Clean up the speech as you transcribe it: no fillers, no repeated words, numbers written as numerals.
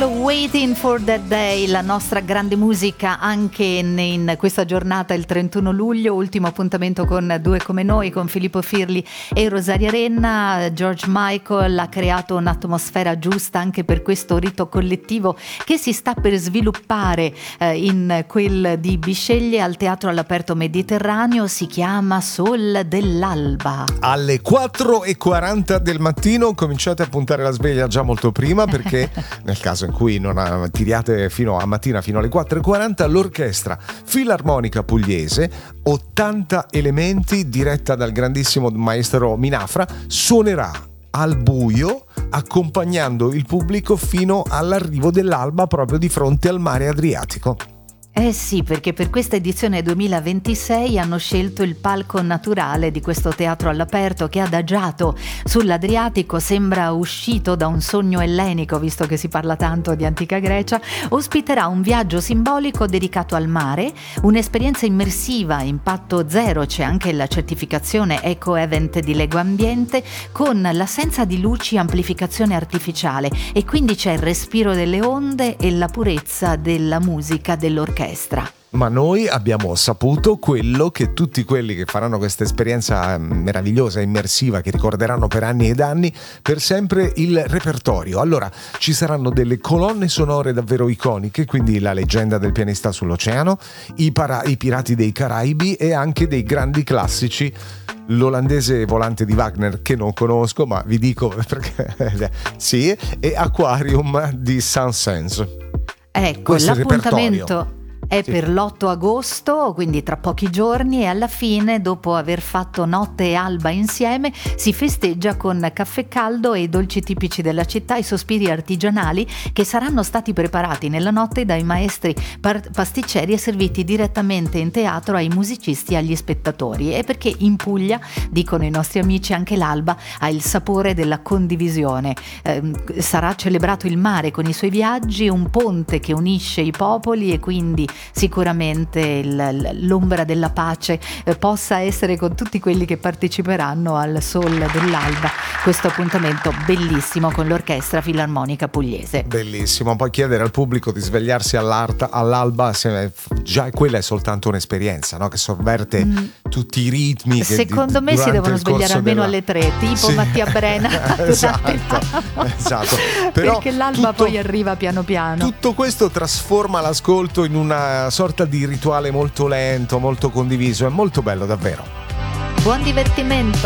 Waiting for that day, la nostra grande musica anche in questa giornata, il 31 luglio, ultimo appuntamento con Due come noi, con Filippo Firli e Rosaria Renna. George Michael ha creato un'atmosfera giusta anche per questo rito collettivo che si sta per sviluppare in quel di Bisceglie al Teatro all'Aperto Mediterraneo. Si chiama Sol dell'Alba. Alle 4:40 del mattino cominciate a puntare la sveglia già molto prima, perché nel caso in cui non tiriate fino a mattina fino alle 4:40, l'Orchestra Filarmonica Pugliese, 80 elementi, diretta dal grandissimo maestro Minafra, suonerà al buio accompagnando il pubblico fino all'arrivo dell'alba proprio di fronte al mare Adriatico. Eh sì, perché per questa edizione 2026 hanno scelto il palco naturale di questo teatro all'aperto che, adagiato sull'Adriatico, sembra uscito da un sogno ellenico, visto che si parla tanto di antica Grecia. Ospiterà un viaggio simbolico dedicato al mare, un'esperienza immersiva, impatto zero, c'è anche la certificazione Eco Event di Lego Ambiente, con l'assenza di luci e amplificazione artificiale, e quindi c'è il respiro delle onde e la purezza della musica dell'orchestra. Ma noi abbiamo saputo quello che tutti quelli che faranno questa esperienza meravigliosa e immersiva, che ricorderanno per anni ed anni, per sempre, il repertorio. Allora, ci saranno delle colonne sonore davvero iconiche, quindi La leggenda del pianista sull'oceano, i Pirati dei Caraibi e anche dei grandi classici. L'olandese volante di Wagner, che non conosco, ma vi dico perché sì, e Aquarium di Saint-Saëns. Ecco, questo l'appuntamento è per l'8 agosto, quindi tra pochi giorni, e alla fine, dopo aver fatto notte e alba insieme, si festeggia con caffè caldo e i dolci tipici della città, i sospiri artigianali che saranno stati preparati nella notte dai maestri pasticceri e serviti direttamente in teatro ai musicisti e agli spettatori. E perché in Puglia, dicono i nostri amici, anche l'alba ha il sapore della condivisione. Sarà celebrato il mare con i suoi viaggi, un ponte che unisce i popoli, e quindi sicuramente l'ombra della pace possa essere con tutti quelli che parteciperanno al Sol dell'Alba, questo appuntamento bellissimo con l'Orchestra Filarmonica Pugliese. Bellissimo, poi chiedere al pubblico di svegliarsi all'alba, già quella è soltanto un'esperienza, no? Che sovverte tutti i ritmi. Secondo me si devono svegliare almeno alle 3, tipo sì. Mattia Brena. esatto. Però perché l'alba poi arriva piano piano. Tutto questo trasforma l'ascolto in una sorta di rituale molto lento, molto condiviso, è molto bello davvero. Buon divertimento.